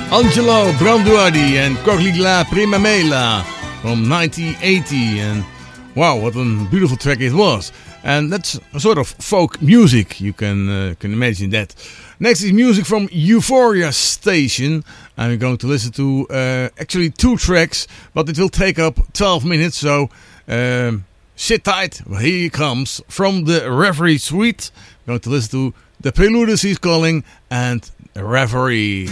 Angelo Branduardi and Corligla Primamela from 1980. And wow, what a beautiful track it was. And that's a sort of folk music, you can imagine that. Next is music from Euphoria Station. And we're going to listen to actually 2 tracks, but it will take up 12 minutes. So sit tight. Well, here he comes from the Reverie Suite. We're going to listen to The Preludes He's Calling and Reverie.